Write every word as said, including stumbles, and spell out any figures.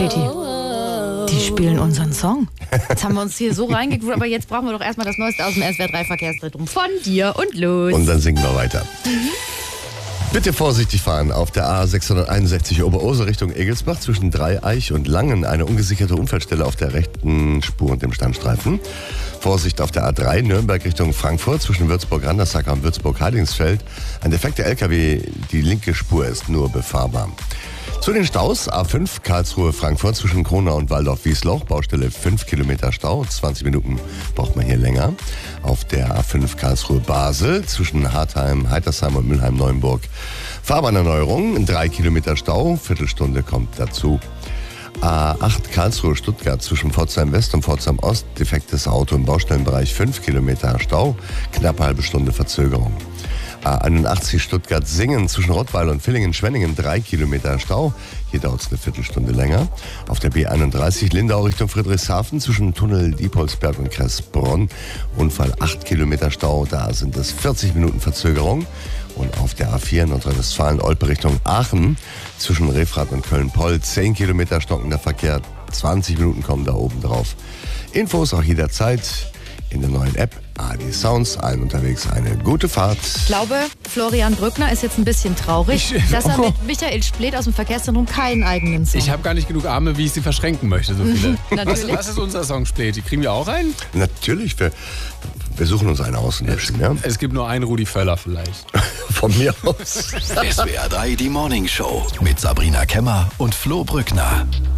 Die spielen unseren Song. Jetzt haben wir uns hier so reingegroovt, aber jetzt brauchen wir doch erstmal das Neueste aus dem S W R drei Verkehrszentrum von dir und los. Und dann singen wir weiter. Mhm. Bitte vorsichtig fahren auf der A sechshunderteinundsechzig Oberursel Richtung Egelsbach zwischen Dreieich und Langen. Eine ungesicherte Unfallstelle auf der rechten Spur und dem Standstreifen. Vorsicht auf der A drei Nürnberg Richtung Frankfurt zwischen Würzburg-Randersacker und Würzburg-Heidingsfeld. Ein defekter L K W, die linke Spur ist nur befahrbar. Zu den Staus: A fünf Karlsruhe-Frankfurt zwischen Kronau und Waldorf-Wiesloch. Baustelle fünf Kilometer Stau, zwanzig Minuten braucht man hier länger. Auf der A fünf Karlsruhe-Basel zwischen Hartheim, Heitersheim und Mülheim-Neuenburg. Fahrbahnerneuerung, drei Kilometer Stau, Viertelstunde kommt dazu. A acht Karlsruhe-Stuttgart zwischen Pforzheim West und Pforzheim Ost. Defektes Auto im Baustellenbereich, fünf Kilometer Stau, knappe halbe Stunde Verzögerung. A einundachtzig Stuttgart-Singen zwischen Rottweil und Villingen-Schwenningen, drei Kilometer Stau. Hier dauert es eine Viertelstunde länger. Auf der B einunddreißig Lindau Richtung Friedrichshafen zwischen Tunnel Diepholzberg und Kressbronn. Unfall, acht Kilometer Stau, da sind es vierzig Minuten Verzögerung. Und auf der A vier Nordrhein-Westfalen-Olpe Richtung Aachen zwischen Refrath und Köln-Poll, zehn Kilometer stockender Verkehr, zwanzig Minuten kommen da oben drauf. Infos auch jederzeit in der neuen App A D Sounds. Allen unterwegs eine gute Fahrt. Ich glaube, Florian Brückner ist jetzt ein bisschen traurig, Ich- dass er oh. mit Michael Splet aus dem Verkehrszentrum keinen eigenen Song Ich habe gar nicht genug Arme, wie ich sie verschränken möchte, so viele. was, Natürlich. was ist unser Song, Spleti? Kriegen wir auch einen? Natürlich, wir, wir suchen uns einen aus und löschen, ja? Es gibt nur einen Rudi Völler vielleicht. Von mir aus. S W R drei, die Morning Show mit Sabrina Kemmer und Flo Brückner.